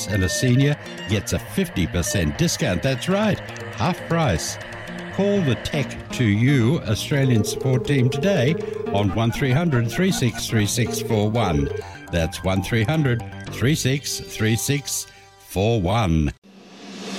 spouse and a senior gets a 50% discount. That's right, half price. Call the Tech2U Australian support team today on 1300 363641. That's 1300 363641.